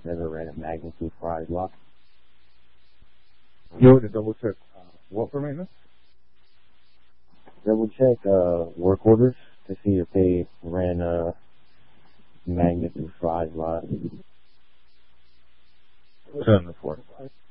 never ran a magnet through Fry's lot. You want to double check what for maintenance? Double check work orders to see if they ran a magnet through Fry's lot. What's on the floor?